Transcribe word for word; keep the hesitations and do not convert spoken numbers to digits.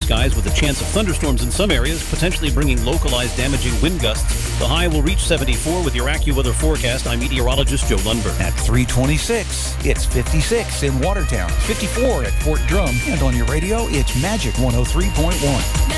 skies with a chance of thunderstorms in some areas, potentially bringing localized damaging wind gusts. The high will reach seventy-four with your AccuWeather forecast. I'm meteorologist Joe Lundberg. At three twenty-six, it's fifty-six in Watertown, fifty-four at Fort Drum, and on your radio, it's Magic one oh three point one.